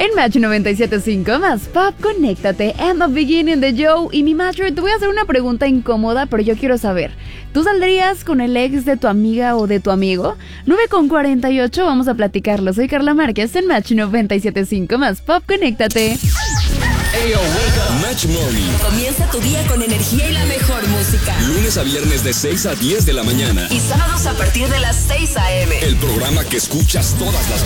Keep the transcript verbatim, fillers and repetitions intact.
En Match noventa y siete punto cinco más Pop, conéctate en The Beginning de Joe. Y mi macho, te voy a hacer una pregunta incómoda, pero yo quiero saber, ¿tú saldrías con el ex de tu amiga o de tu amigo? nueve con cuarenta y ocho, vamos a platicarlo. Soy Carla Márquez en Match noventa y siete punto cinco más Pop, conéctate. Ayo, wake up. Match Morning. Comienza tu día con energía y la mejor música. Lunes a viernes de seis a diez de la mañana. Y sábados a partir de las seis a.m. El programa que escuchas todas las